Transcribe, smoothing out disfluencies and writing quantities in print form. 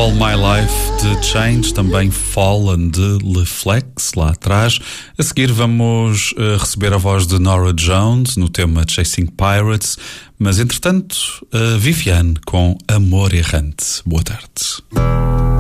All My Life de Change, também Fallen de Le Flex, lá atrás. A seguir vamos receber a voz de Norah Jones no tema Chasing Pirates, mas entretanto, Viviane com Amor Errante. Boa tarde.